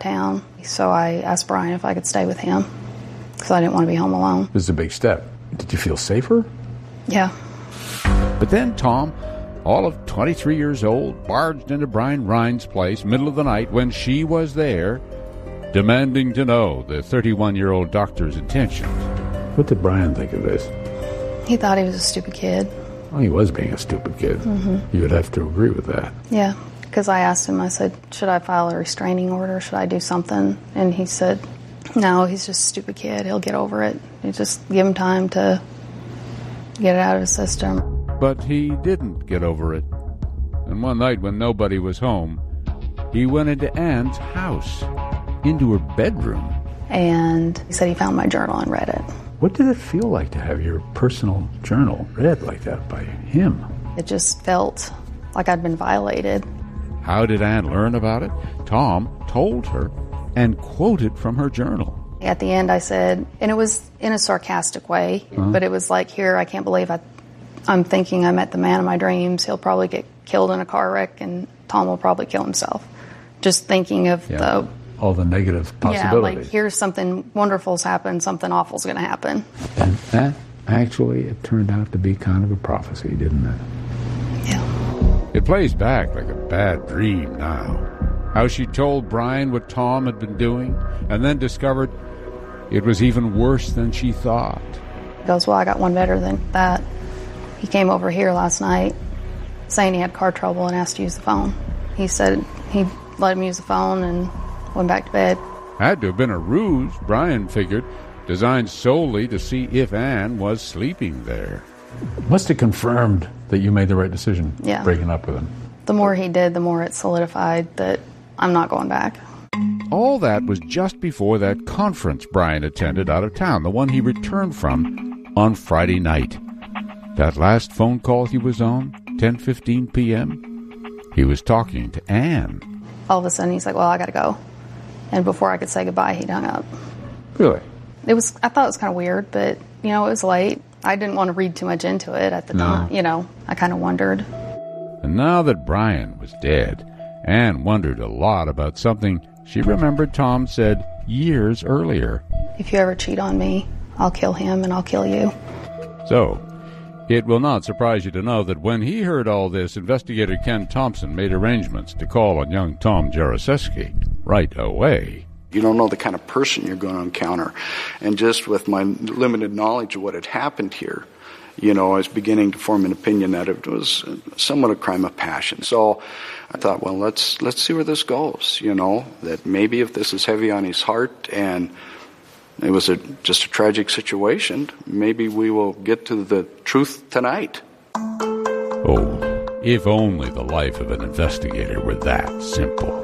town. So I asked Brian if I could stay with him because I didn't want to be home alone. This is a big step. Did you feel safer? Yeah. But then Tom, all of 23 years old, barged into Brian Rhine's place middle of the night when she was there, demanding to know the 31-year-old doctor's intentions. What did Brian think of this? He thought he was a stupid kid. Well, he was being a stupid kid. Mm-hmm. You would have to agree with that. Yeah, because I asked him, I said, should I file a restraining order? Should I do something? And he said, no, he's just a stupid kid. He'll get over it. You just give him time to get it out of his system. But he didn't get over it. And one night when nobody was home, he went into Ann's house, into her bedroom. And he said he found my journal and read it. What did it feel like to have your personal journal read like that by him? It just felt like I'd been violated. How did Ann learn about it? Tom told her and quoted from her journal. At the end I said, and it was in a sarcastic way, but it was like, here, I can't believe I'm thinking I met the man of my dreams. He'll probably get killed in a car wreck and Tom will probably kill himself. Just thinking of all the negative possibilities. Yeah, like here's something wonderful's happened, something awful's going to happen. And that, actually, it turned out to be kind of a prophecy, didn't it? Yeah. It plays back like a bad dream now. How she told Brian what Tom had been doing and then discovered it was even worse than she thought. He goes, well, I got one better than that. He came over here last night saying he had car trouble and asked to use the phone. He said he let him use the phone and went back to bed. Had to have been a ruse, Brian figured, designed solely to see if Ann was sleeping there. Must have confirmed that you made the right decision breaking up with him. The more he did, the more it solidified that I'm not going back. All that was just before that conference Brian attended out of town, the one he returned from on Friday night. That last phone call he was on, 10:15 p.m., he was talking to Ann. All of a sudden, he's like, well, I got to go. And before I could say goodbye, he hung up. Really? I thought it was kind of weird, but, it was late. I didn't want to read too much into it at the time. I kind of wondered. And now that Brian was dead, Ann wondered a lot about something she remembered Tom said years earlier. If you ever cheat on me, I'll kill him and I'll kill you. So, it will not surprise you to know that when he heard all this, investigator Ken Thompson made arrangements to call on young Tom Jaroszewski right away. You don't know the kind of person you're going to encounter. And just with my limited knowledge of what had happened here, I was beginning to form an opinion that it was somewhat a crime of passion. So I thought, well, let's see where this goes, that maybe if this is heavy on his heart and it was just a tragic situation, maybe we will get to the truth tonight. Oh, if only the life of an investigator were that simple.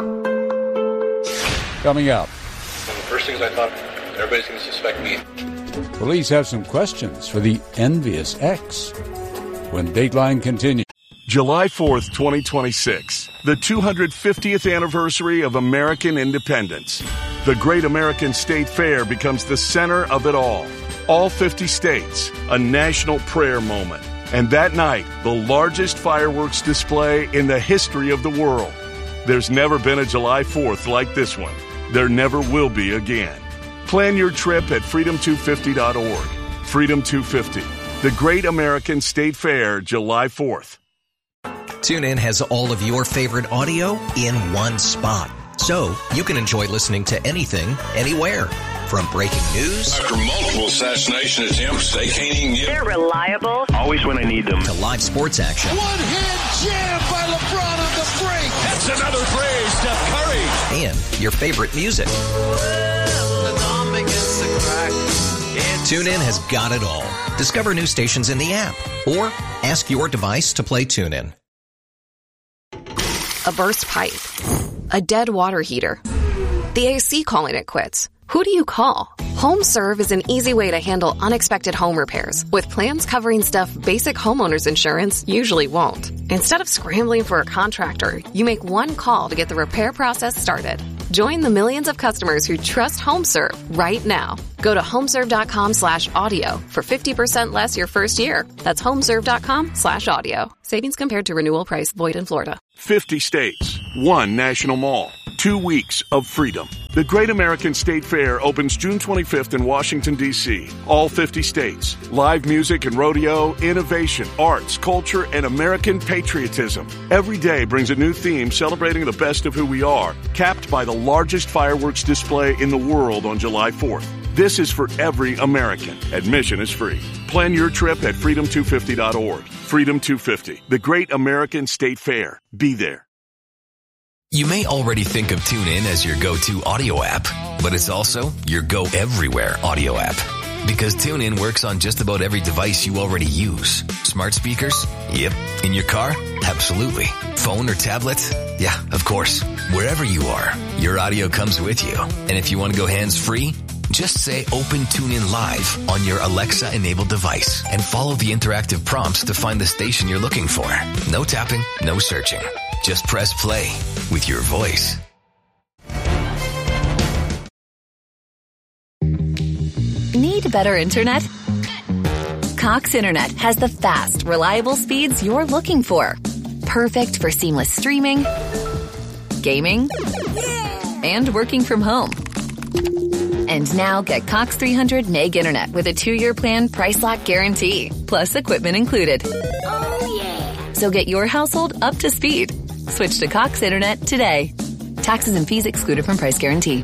Coming up. First things I thought, everybody's going to suspect me. Police have some questions for the envious ex. When Dateline continues. July 4th, 2026, the 250th anniversary of American independence. The Great American State Fair becomes the center of it all. All 50 states, a national prayer moment. And that night, the largest fireworks display in the history of the world. There's never been a July 4th like this one. There never will be again. Plan your trip at freedom250.org. Freedom 250, the Great American State Fair, July 4th. TuneIn has all of your favorite audio in one spot. So you can enjoy listening to anything, anywhere. From breaking news. After multiple assassination attempts, they can't even get... They're reliable. Always when I need them. To live sports action. One-hand jam by LeBron on the break. That's another three, Steph Curry. And your favorite music. TuneIn has got it all. Discover new stations in the app. Or ask your device to play TuneIn. A burst pipe. A dead water heater. The AC calling it quits. Who do you call? HomeServe is an easy way to handle unexpected home repairs with plans covering stuff basic homeowners insurance usually won't. Instead of scrambling for a contractor, you make one call to get the repair process started. Join the millions of customers who trust HomeServe right now. Go to homeserve.com/audio for 50% less your first year. That's homeserve.com/audio. Savings compared to renewal price. Void in Florida. 50 states, one national mall, 2 weeks of freedom. The Great American State Fair opens June 25th in Washington, D.C. All 50 states. Live music and rodeo, innovation, arts, culture, and American patriotism. Every day brings a new theme celebrating the best of who we are, capped by the largest fireworks display in the world on July 4th. This is for every American. Admission is free. Plan your trip at freedom250.org. Freedom 250, the Great American State Fair. Be there. You may already think of TuneIn as your go-to audio app, but it's also your go-everywhere audio app. Because TuneIn works on just about every device you already use. Smart speakers? Yep. In your car? Absolutely. Phone or tablet? Yeah, of course. Wherever you are, your audio comes with you. And if you want to go hands-free, just say Open TuneIn Live on your Alexa-enabled device and follow the interactive prompts to find the station you're looking for. No tapping, no searching. Just press play with your voice. Need better internet? Cox Internet has the fast, reliable speeds you're looking for. Perfect for seamless streaming, gaming, and working from home. And now get Cox 300 meg internet with a 2-year plan price lock guarantee, plus equipment included. Oh, yeah. So get your household up to speed. Switch to Cox Internet today. Taxes and fees excluded from price guarantee.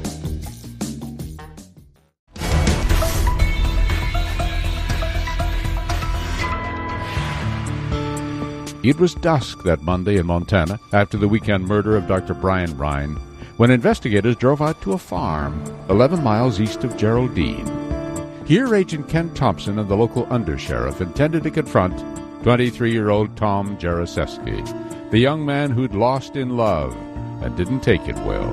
It was dusk that Monday in Montana after the weekend murder of Dr. Brian Ryan, when investigators drove out to a farm 11 miles east of Geraldine. Here, Agent Ken Thompson and the local undersheriff intended to confront 23-year-old Tom Jaraseski, the young man who'd lost in love and didn't take it well.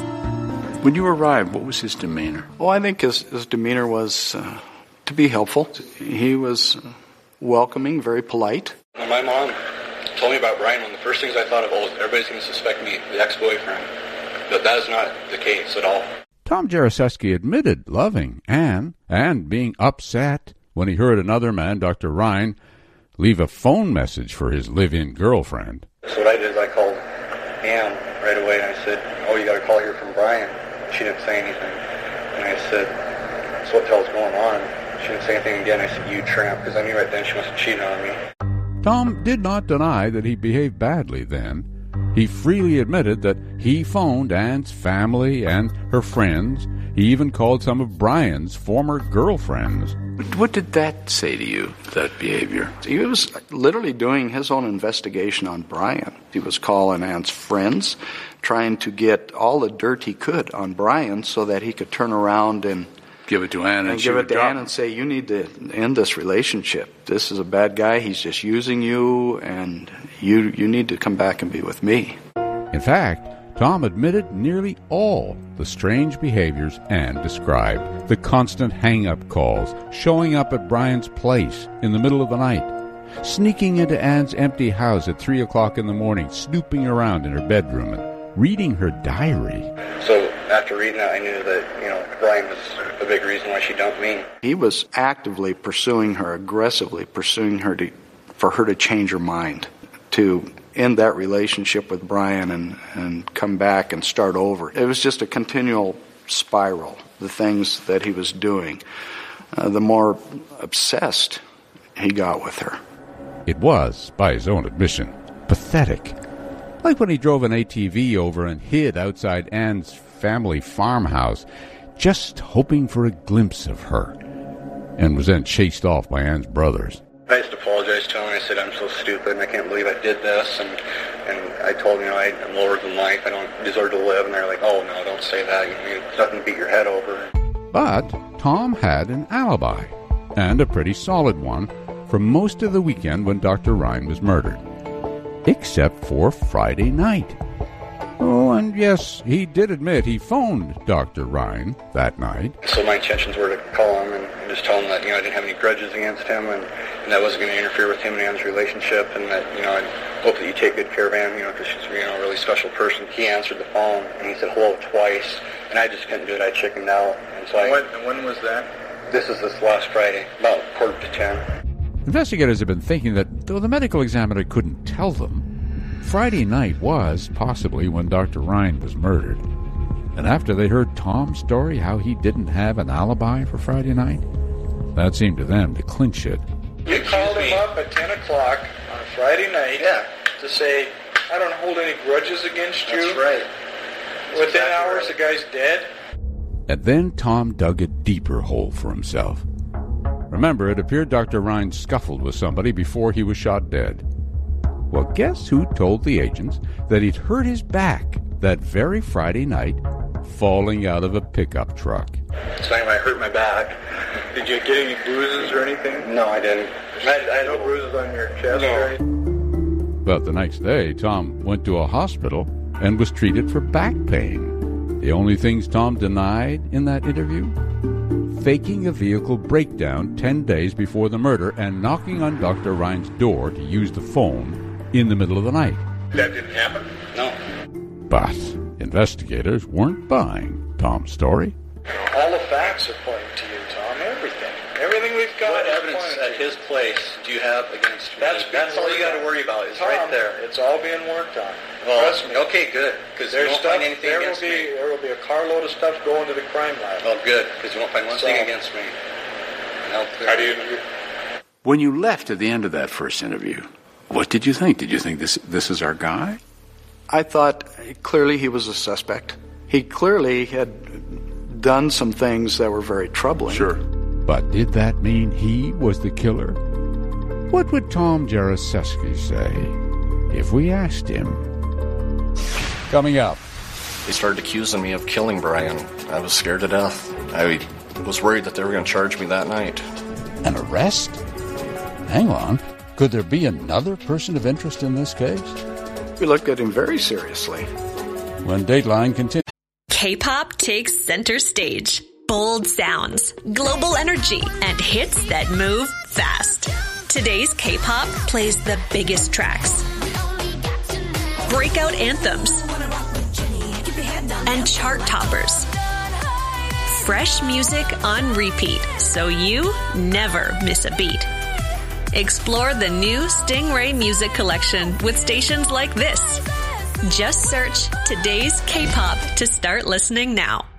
When you arrived, what was his demeanor? Well, I think his demeanor was to be helpful. He was welcoming, very polite. When my mom told me about Brian, one of the first things I thought of was everybody's going to suspect me, the ex-boyfriend. But that is not the case at all. Tom Jaraseski admitted loving Anne and being upset when he heard another man, Dr. Ryan, leave a phone message for his live-in girlfriend. So what I did is I called Anne right away and I said, "Oh, you got a call here from Brian." She didn't say anything. And I said, "So what the hell's going on?" She didn't say anything again. I said, "You tramp," because I knew right then she must have cheated on me. Tom did not deny that he behaved badly then. He freely admitted that he phoned Anne's family and her friends. He even called some of Brian's former girlfriends. What did that say to you, that behavior? He was literally doing his own investigation on Brian. He was calling Anne's friends, trying to get all the dirt he could on Brian so that he could turn around and give it to Anne, and give it to Anne and say, "You need to end this relationship. This is a bad guy. He's just using you, and you need to come back and be with me." In fact, Tom admitted nearly all the strange behaviors Anne described. The constant hang-up calls, showing up at Brian's place in the middle of the night, sneaking into Anne's empty house at 3 o'clock in the morning, snooping around in her bedroom and reading her diary. So after reading that, I knew that, Brian was a big reason why she dumped me. He was actively pursuing her, aggressively pursuing her for her to change her mind, to end that relationship with Brian and come back and start over. It was just a continual spiral, the things that he was doing. The more obsessed he got with her. It was, by his own admission, pathetic. Like when he drove an ATV over and hid outside Anne's family farmhouse, just hoping for a glimpse of her, and was then chased off by Anne's brothers. I just apologized to him, and I said, "I'm so stupid, and I can't believe I did this," and I told him, I'm lower than life, I don't deserve to live, and they're like, "Oh, no, don't say that, it's nothing to beat your head over." But Tom had an alibi, and a pretty solid one, for most of the weekend when Dr. Ryan was murdered. Except for Friday night. Oh, and yes, he did admit he phoned Dr. Ryan that night. So my intentions were to call him and just tell him that, I didn't have any grudges against him, and that wasn't going to interfere with him and Anne's relationship, and that, I hope that you take good care of Anne, because she's, a really special person. He answered the phone, and he said hello twice, and I just couldn't do it. I chickened out. And so when was that? This is this last Friday, about 9:45. Investigators have been thinking that though the medical examiner couldn't tell them, Friday night was possibly when Dr. Ryan was murdered. And after they heard Tom's story, how he didn't have an alibi for Friday night, that seemed to them to clinch it. You called him up at 10 o'clock on a Friday night to say, I don't hold any grudges against you. That's right. Within hours, the guy's dead. And then Tom dug a deeper hole for himself. Remember, it appeared Dr. Ryan scuffled with somebody before he was shot dead. Well, guess who told the agents that he'd hurt his back that very Friday night falling out of a pickup truck? Saying I hurt my back. Did you get any bruises or anything? No, I didn't. I had no bruises on your chest or anything? But the next day, Tom went to a hospital and was treated for back pain. The only things Tom denied in that interview? Faking a vehicle breakdown 10 days before the murder and knocking on Dr. Ryan's door to use the phone in the middle of the night. That didn't happen? No. But investigators weren't buying Tom's story. All the facts are pointing to you, Tom. Everything. Everything we've got. What evidence at his place do you have against me? That's all you got to worry about is Tom, right there. It's all being worked on. Well, trust me. Okay, good. Because you won't find anything against me. There will be a carload of stuff going to the crime lab. Well, good. Because you won't find one thing against me. How do you... When you left at the end of that first interview, what did you think? Did you think this is our guy? I thought clearly he was a suspect. He clearly had done some things that were very troubling. Sure. But did that mean he was the killer? What would Tom Jaroszewski say if we asked him? Coming up. They started accusing me of killing Brian. I was scared to death. I was worried that they were going to charge me that night. An arrest? Hang on. Could there be another person of interest in this case? We looked at him very seriously. When Dateline continues. K-pop takes center stage. Bold sounds, global energy, and hits that move fast. Today's K-pop plays the biggest tracks, breakout anthems, and chart toppers. Fresh music on repeat, so you never miss a beat. Explore the new Stingray Music Collection with stations like this. Just search Today's K-pop to start listening now.